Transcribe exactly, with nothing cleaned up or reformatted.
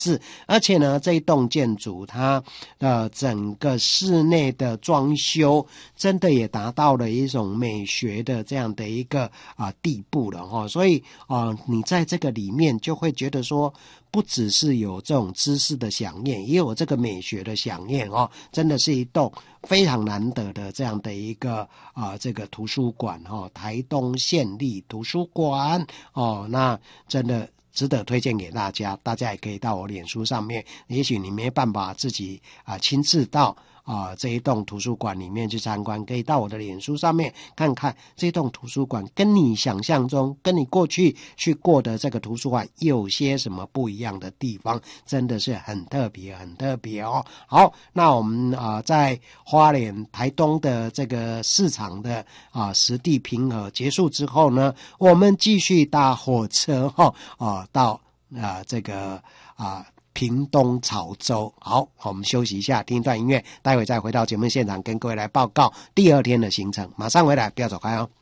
是，而且呢，这一栋建筑它的整个室内的装修，真的也达到了一种美学的这样的一个啊、呃、地步了哈。所以啊、呃，你在这个里面就会觉得说，不只是有这种知识的飨宴，也有这个美学的飨宴哦。真的是一栋非常难得的这样的一个啊、呃、这个图书馆哈、哦，台东县立图书馆哦，那真的值得推荐给大家，大家也可以到我脸书上面，也许你没办法自己啊、呃、亲自到啊、呃、这一栋图书馆里面去参观，可以到我的脸书上面看看这栋图书馆跟你想象中跟你过去去过的这个图书馆有些什么不一样的地方，真的是很特别很特别哦。好，那我们啊、呃、在花莲台东的这个市场的啊、呃、实地评核结束之后呢，我们继续搭火车哈啊、呃、到啊、呃、这个啊、呃屏东潮州。好，我们休息一下，听一段音乐，待会再回到节目现场跟各位来报告第二天的行程，马上回来，不要走开哦。